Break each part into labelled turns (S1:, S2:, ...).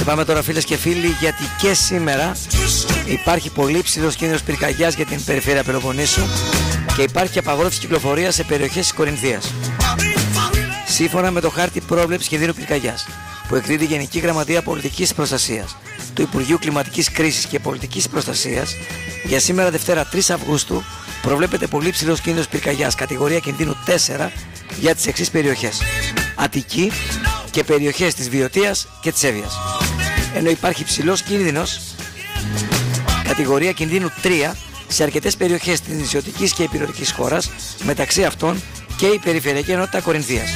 S1: πάμε τώρα, φίλες και φίλοι, γιατί και σήμερα υπάρχει πολύ ψηλός κίνδυνος πυρκαγιάς για την περιφέρεια Πελοποννήσου και υπάρχει απαγόρευση κυκλοφορίας σε περιοχές της Κορινθίας. Σύμφωνα με το χάρτη πρόβλεψης κινδύνου πυρκαγιάς που εκδίδει η Γενική Γραμματεία Πολιτικής Προστασίας του Υπουργείου Κλιματικής Κρίσης και Πολιτικής Προστασίας, για σήμερα Δευτέρα 3 Αυγούστου προβλέπεται πολύ ψηλός κίνδυνος πυρκαγιάς κατηγορία κινδύνου 4 για τις εξής περιοχές: Αττική και περιοχές της Βιωτίας και της Εύβοιας. Ενώ υπάρχει ψηλός κίνδυνος κατηγορία κινδύνου 3 σε αρκετές περιοχές της νησιωτικής και ηπειρωτικής χώρας, μεταξύ αυτών και η περιφερειακή ενότητα Κορινθίας.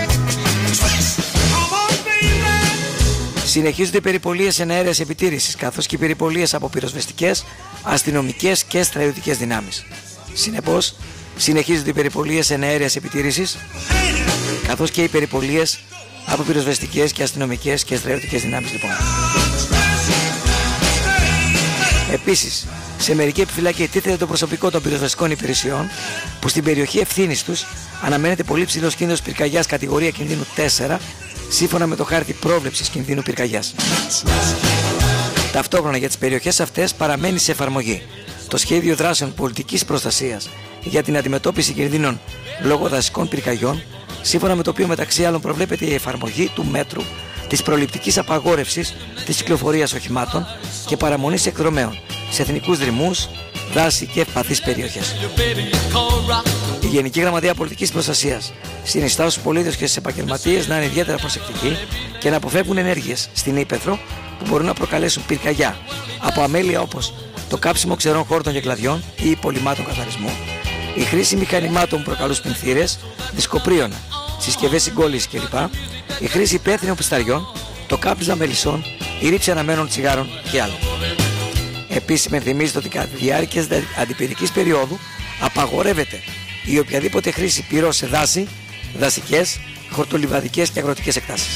S1: Συνεχίζονται οι περιπολίες εναέρειας επιτήρησης, καθώς και οι περιπολίες από πυροσβεστικές, αστυνομικές και στρατιωτικές δυνάμεις. Συνεπώς, συνεχίζονται οι περιπολίες εναέρειας επιτήρησης, καθώς και οι περιπολίες από πυροσβεστικές και αστυνομικές και στρατιωτικές δυνάμεις, λοιπόν. Επίσης, σε μερική επιφυλακή τίθεται το προσωπικό των πυροσβεστικών υπηρεσιών, που στην περιοχή ευθύνης τους αναμένεται πολύ ψηλός κίνδυνος πυρκαγιάς κατηγορία κινδύνου 4, σύμφωνα με το χάρτη πρόβλεψης κινδύνου πυρκαγιάς. Ταυτόχρονα για τις περιοχές αυτές παραμένει σε εφαρμογή το σχέδιο δράσεων πολιτικής προστασίας για την αντιμετώπιση κινδύνων λόγω δασικών πυρκαγιών, σύμφωνα με το οποίο μεταξύ άλλων προβλέπεται η εφαρμογή του μέτρου της προληπτικής απαγόρευσης της κυκλοφορίας οχημάτων και παραμονής εκδρομέων σε εθνικούς δρυμούς, δάση και ευπαθείς περιοχές. Η Γενική Γραμματεία Πολιτικής Προστασίας συνιστά στους πολίτες και στους επαγγελματίες να είναι ιδιαίτερα προσεκτικοί και να αποφεύγουν ενέργειες στην ύπαιθρο που μπορούν να προκαλέσουν πυρκαγιά από αμέλεια όπως το κάψιμο ξερών χόρτων και κλαδιών ή υπολειμμάτων καθαρισμού, η χρήση μηχανημάτων που προκαλούν σπινθήρες, δισκοπρίωνα, συσκευές συγκόλλησης κλπ., η χρήση υπαίθριων πισταριών, το κάπνισμα μελισσών, η ρήψη αναμένων τσιγάρων και άλλο. Επίσης, υπενθυμίζεται ότι κατά τη διάρκεια της αντιπυρικής περίοδου απαγορεύεται η οποιαδήποτε χρήση πυρός σε δάση, δασικές, χορτολιβαδικές και αγροτικές εκτάσεις.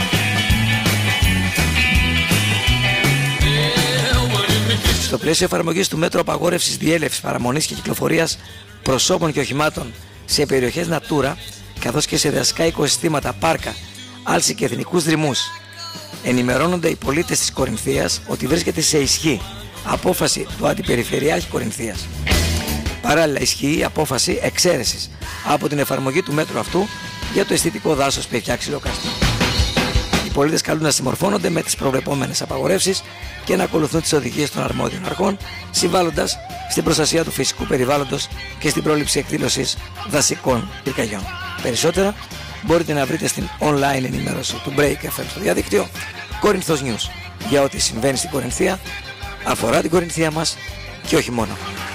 S1: Στο πλαίσιο εφαρμογής του μέτρου απαγόρευσης διέλευσης, παραμονής και κυκλοφορίας προσώπων και οχημάτων σε περιοχές Natura, καθώς και σε δασικά οικοσυστήματα, πάρκα, άλση και εθνικούς δρυμούς, ενημερώνονται οι πολίτες της Κορινθίας ότι βρίσκεται σε ισχύ απόφαση του Αντιπεριφερειάρχη Κορινθίας. Παράλληλα, ισχύει η απόφαση εξαίρεσης από την εφαρμογή του μέτρου αυτού για το αισθητικό δάσος Πειθιά Ξυλοκάστρου. Οι πολίτες καλούν να συμμορφώνονται με τις προβλεπόμενες απαγορεύσεις και να ακολουθούν τις οδηγίες των αρμόδιων αρχών, συμβάλλοντας στην προστασία του φυσικού περιβάλλοντος και στην πρόληψη εκδήλωσης δασικών πυρκαγιών. Περισσότερα μπορείτε να βρείτε στην online ενημέρωση του Break FM στο διαδίκτυο Κορινθός News, για ό,τι συμβαίνει στην Κορινθία, αφορά την Κορινθία μας και όχι μόνο.